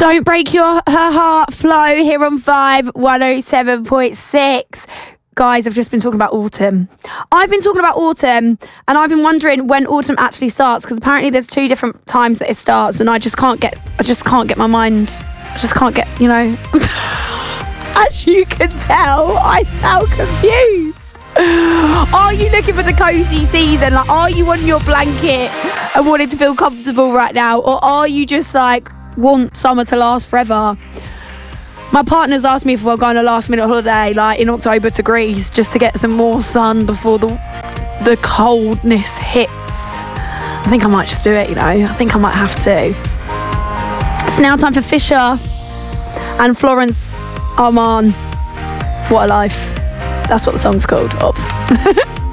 Don't break her heart, Flo, here on Vibe 107.6. Guys, I've just been talking about autumn. I've been talking about autumn, and I've been wondering when autumn actually starts, because apparently there's 2 different times that it starts, and I just can't get my mind. I just can't get, As you can tell, I sound confused. Are you looking for the cozy season? Like, are you on your blanket and wanting to feel comfortable right now? Or are you just like, want summer to last forever? My partner's asked me if we're going on a last minute holiday, like in October, to Greece, just to get some more sun before the coldness hits. I think I might just do it, I think I might have to. It's now time for Fisher and Florence Armand. What a life. That's what the song's called. Oops.